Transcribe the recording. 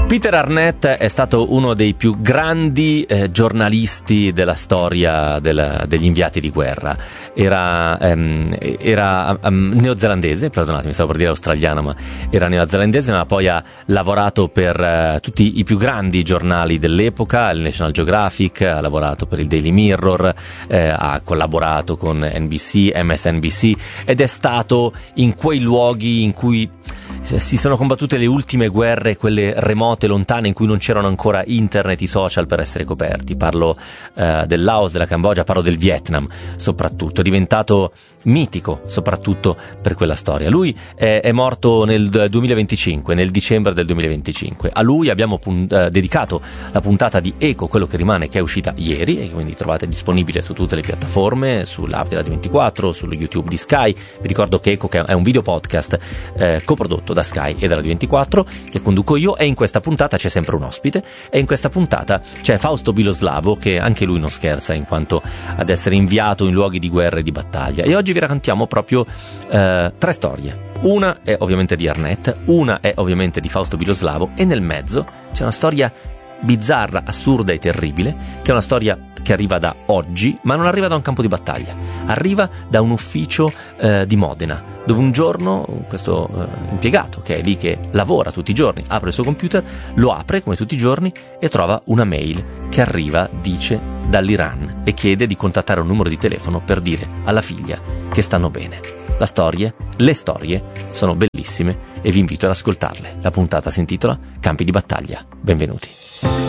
Peter Arnett è stato uno dei più grandi giornalisti della storia degli inviati di guerra. Era neozelandese, perdonatemi, stavo per dire australiano, ma era neozelandese, ma poi ha lavorato per tutti i più grandi giornali dell'epoca, il National Geographic, ha lavorato per il Daily Mirror, ha collaborato con NBC, MSNBC, ed è stato in quei luoghi in cui si sono combattute le ultime guerre, quelle remote, lontane, in cui non c'erano ancora internet, i social per essere coperti. Parlo del Laos, della Cambogia, parlo del Vietnam soprattutto. È diventato mitico soprattutto per quella storia. Lui è morto nel 2025, nel dicembre del 2025. A lui abbiamo dedicato la puntata di Eco, quello che rimane, che è uscita ieri e che quindi trovate disponibile su tutte le piattaforme, sull'app della 24, sullo YouTube di Sky. Vi ricordo che Eco, che è un video podcast coprodotto da Sky e dalla 24, che conduco io, e in questa puntata c'è sempre un ospite, e in questa puntata c'è Fausto Biloslavo, che anche lui non scherza in quanto ad essere inviato in luoghi di guerra e di battaglia. E oggi vi raccontiamo proprio 3 storie. Una è ovviamente di Arnett, una è ovviamente di Fausto Biloslavo, e nel mezzo c'è una storia bizzarra, assurda e terribile, che è una storia che arriva da oggi, ma non arriva da un campo di battaglia, arriva da un ufficio di Modena, dove un giorno questo impiegato, che è lì, che lavora tutti i giorni, apre il suo computer, lo apre come tutti i giorni e trova una mail che arriva, dice, dall'Iran, e chiede di contattare un numero di telefono per dire alla figlia che stanno bene. Le storie sono bellissime e vi invito ad ascoltarle. La puntata si intitola Campi di battaglia. Benvenuti.